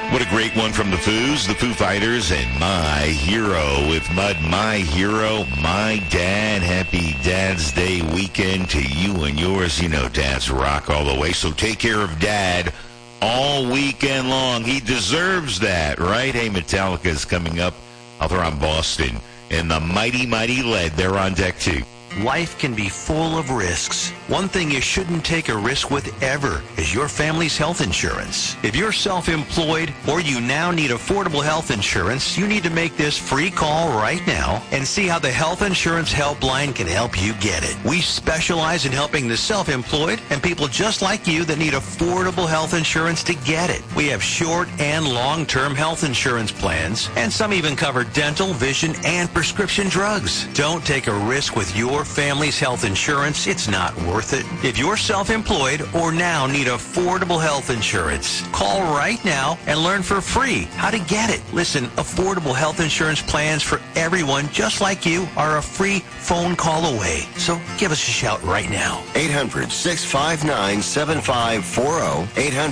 What a great one from the Foos, the Foo Fighters, and My Hero with Mud. My Hero, my dad. Happy Dad's Day weekend to you and yours. You know dads rock all the way, so take care of Dad all weekend long. He deserves that, right? Hey, Metallica is coming up. Out there on Boston. And the mighty, mighty Lead, they're on deck too. Life can be full of risks. One thing you shouldn't take a risk with ever is your family's health insurance. If you're self-employed or you now need affordable health insurance, you need to make this free call right now and see how the Health Insurance Helpline can help you get it. We specialize in helping the self-employed and people just like you that need affordable health insurance to get it. We have short and long-term health insurance plans, and some even cover dental, vision, and prescription drugs. Don't take a risk with your family's health insurance. It's not worth it. If you're self-employed or now need affordable health insurance, call right now and learn for free how to get it. Listen, affordable health insurance plans for everyone just like you are a free phone call away. So give us a shout right now. 800-659-7540.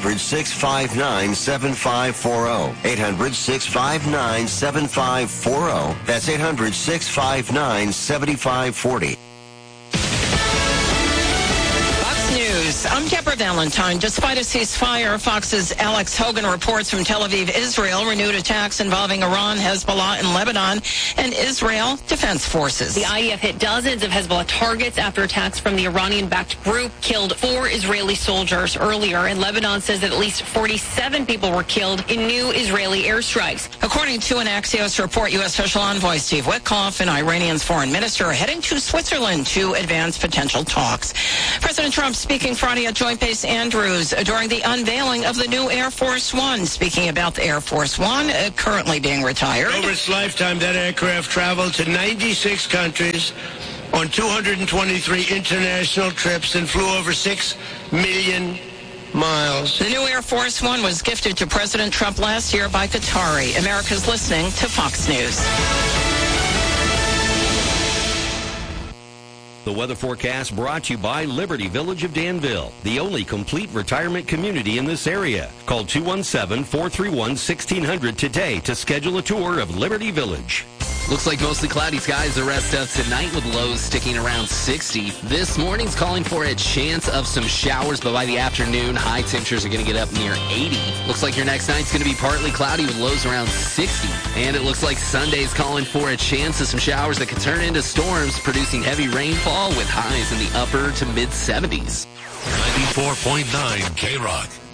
800-659-7540. 800-659-7540. That's 800-659-7540. I'm Deborah Valentine. Despite a ceasefire, Fox's Alex Hogan reports from Tel Aviv, Israel, renewed attacks involving Iran, Hezbollah, and Lebanon, and Israel Defense Forces. The IDF hit dozens of Hezbollah targets after attacks from the Iranian-backed group killed 4 Israeli soldiers earlier, and Lebanon says that at least 47 people were killed in new Israeli airstrikes. According to an Axios report, U.S. Special Envoy Steve Witkoff and Iranian's foreign minister are heading to Switzerland to advance potential talks. President Trump speaking Friday at Joint Base Andrews during the unveiling of the new Air Force One. Speaking about the Air Force One, currently being retired. Over its lifetime, that aircraft traveled to 96 countries on 223 international trips and flew over 6 million miles. The new Air Force One was gifted to President Trump last year by Qatari. America's listening to Fox News. The weather forecast brought to you by Liberty Village of Danville, the only complete retirement community in this area. Call 217-431-1600 today to schedule a tour of Liberty Village. Looks like mostly cloudy skies the rest of tonight with lows sticking around 60. This morning's calling for a chance of some showers, but by the afternoon, high temperatures are going to get up near 80. Looks like your next night's going to be partly cloudy with lows around 60. And it looks like Sunday's calling for a chance of some showers that could turn into storms, producing heavy rainfall with highs in the upper to mid 70s. 94.9 K-Rock.